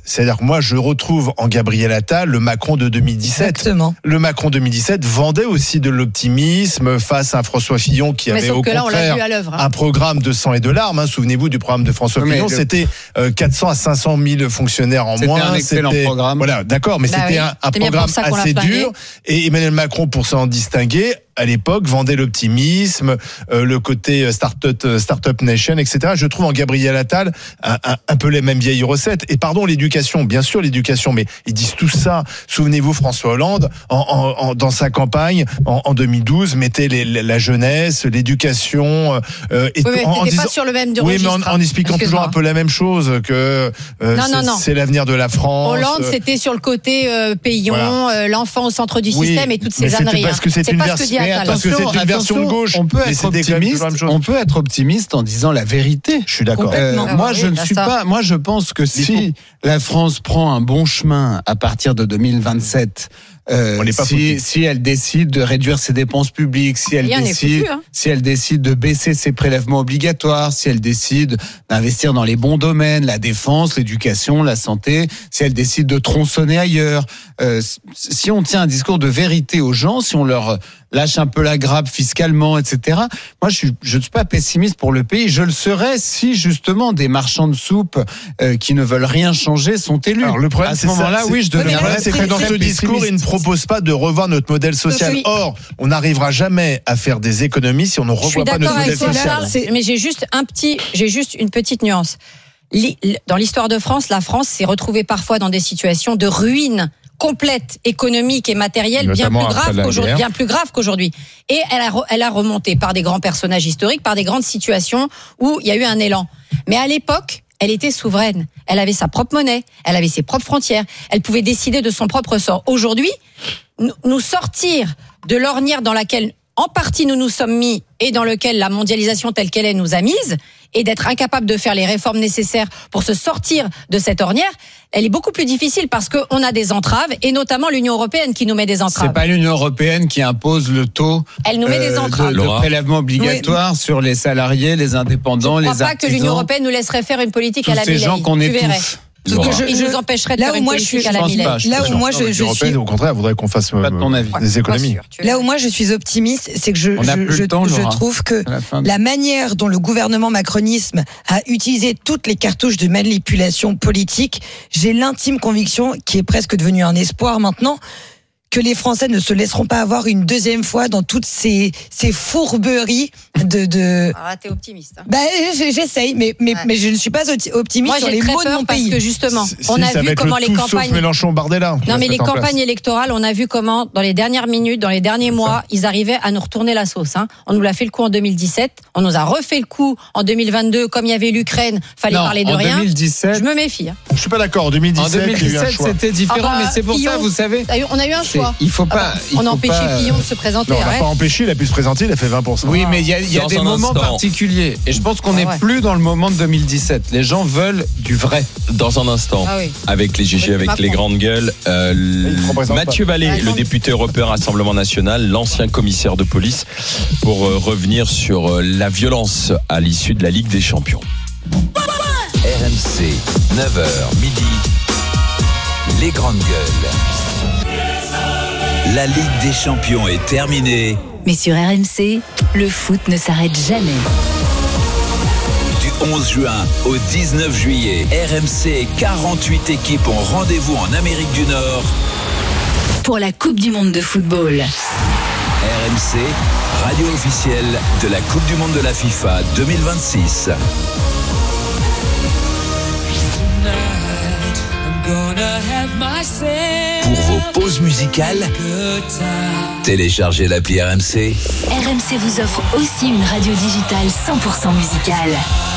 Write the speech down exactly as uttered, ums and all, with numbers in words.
C'est-à-dire que moi, je retrouve en Gabriel Attal le Macron de deux mille dix-sept. Exactement. Le Macron deux mille dix-sept vendait aussi de l'optimisme face à un François Fillon qui Mais avait sauf au que là, on l'a contraire vu à l'œuvre, hein. un programme de sang et de larmes. Hein. Souvenez-vous du programme de François Mais Fillon, le... c'était euh, quatre cents à cinq cent mille fonctionnaires en c'était moins. Un excellent c'était... programme. Voilà, d'accord, mais bah c'était oui. un, un C'est programme assez dur. Et Emmanuel Macron, pour s'en distinguer, à l'époque, vendait l'optimisme, euh, le côté start-up, start-up nation, et cetera. Je trouve en Gabriel Attal un, un, un peu les mêmes vieilles recettes. Et pardon, l'éducation, bien sûr l'éducation, mais ils disent tout ça. Souvenez-vous, François Hollande, en, en, en, dans sa campagne, en, en deux mille douze, mettait les, la jeunesse, l'éducation. Euh, et oui, mais en, en disant, pas sur le même du oui, registre, mais en, en expliquant toujours un peu la même chose, que euh, non, c'est, non, non. c'est l'avenir de la France. Hollande, c'était sur le côté euh, payon, voilà. euh, l'enfant au centre du oui, système et toutes ces âneries. Parce que c'est, c'est une, pas vers... ce que dit Attal. parce que c'est une version de gauche. On peut être optimiste. On peut être optimiste en disant la vérité. Je suis d'accord. Euh, ah, moi, oui, je ne bah suis ça. pas. Moi, je pense que si la France prend un bon chemin à partir de deux mille vingt-sept. Euh, si, si elle décide de réduire ses dépenses publiques, si elle Rien décide, foutu, hein. si elle décide de baisser ses prélèvements obligatoires, si elle décide d'investir dans les bons domaines, la défense, l'éducation, la santé, si elle décide de tronçonner ailleurs, euh, si on tient un discours de vérité aux gens, si on leur lâche un peu la grappe fiscalement, et cetera. Moi, je suis, je ne suis pas pessimiste pour le pays. Je le serais si justement des marchands de soupe euh, qui ne veulent rien changer sont élus. Alors le problème, à ce c'est moment-là, ça, oui, je deviendrais. Le problème, c'est que dans ce discours, il ne propose pas de revoir notre modèle social. Oui. Or, on n'arrivera jamais à faire des économies si on ne revoit pas notre modèle social. Charles, mais j'ai juste un petit, j'ai juste une petite nuance. Dans l'histoire de France, la France s'est retrouvée parfois dans des situations de ruine complète, économique et matérielle, bien plus grave qu'aujourd'hui, bien plus grave qu'aujourd'hui. Et elle a, elle a remonté par des grands personnages historiques, par des grandes situations où il y a eu un élan. Mais à l'époque, elle était souveraine. Elle avait sa propre monnaie, elle avait ses propres frontières, elle pouvait décider de son propre sort. Aujourd'hui, nous sortir de l'ornière dans laquelle, en partie, nous nous sommes mis et dans lequel la mondialisation telle qu'elle est nous a mise, et d'être incapable de faire les réformes nécessaires pour se sortir de cette ornière, elle est beaucoup plus difficile parce qu'on a des entraves, et notamment l'Union européenne qui nous met des entraves. C'est pas l'Union européenne qui impose le taux Elle nous met des entraves. de, de prélèvement obligatoire oui. sur les salariés, les indépendants, les artisans. Je ne crois pas que l'Union européenne nous laisserait faire une politique tous à la ces gens qu'on étouffe. Que je, il nous empêcherait de là faire où une moi politique je suis, à la je Millet. Là où moi je, je suis, au contraire, voudrait qu'on fasse pas de ton avis. des économies. Là où moi je suis optimiste, c'est que je, je, je, temps, je trouve que la, de... la manière dont le gouvernement macronisme a utilisé toutes les cartouches de manipulation politique, j'ai l'intime conviction, qui est presque devenue un espoir maintenant, que les Français ne se laisseront pas avoir une deuxième fois dans toutes ces, ces fourberies de... de... Ah, t'es optimiste. Hein. Bah, j'essaye, mais, mais, ouais. mais je ne suis pas optimiste Moi, sur les mots de mon parce pays. que justement, si, on a si, vu comment les campagnes... Sauf Mélenchon Bardella. Non, mais les campagnes électorales, on a vu comment, dans les dernières minutes, dans les derniers mois, ils arrivaient à nous retourner la sauce. Hein. On nous l'a fait le coup en deux mille dix-sept, on nous a refait le coup en deux mille vingt-deux, comme il y avait l'Ukraine, fallait non, parler de en rien. deux mille dix-sept, je me méfie. Hein. Je suis pas d'accord. En deux mille dix-sept, en deux mille dix-sept c'était différent, ah bah, mais c'est pour Fillon, ça, vous savez. On a eu un choix. Il faut pas. Ah bah, on a empêché pas... Fillon de se présenter. Non, on l'a pas empêché, il a pu se présenter, il a fait vingt pour cent. Oui, mais il y a, il y a des moments instant. particuliers. Et je pense qu'on n'est ah ouais. plus dans le moment de deux mille dix-sept. Les gens veulent du vrai. Dans un instant, ah oui. avec les G G, avec, avec les grandes gueules, euh, Mathieu Vallée, ah, le député européen Rassemblement National, l'ancien commissaire de police, pour euh, revenir sur euh, la violence à l'issue de la Ligue des Champions. R M C, neuf heures midi, les grandes gueules. La Ligue des Champions est terminée. Mais sur R M C, le foot ne s'arrête jamais. Du onze juin au dix-neuf juillet, R M C et quarante-huit équipes ont rendez-vous en Amérique du Nord pour la Coupe du Monde de football. R M C, radio officielle de la Coupe du Monde de la FIFA deux mille vingt-six. Pour vos pauses musicales, téléchargez l'appli R M C. R M C vous offre aussi une radio digitale cent pour cent musicale.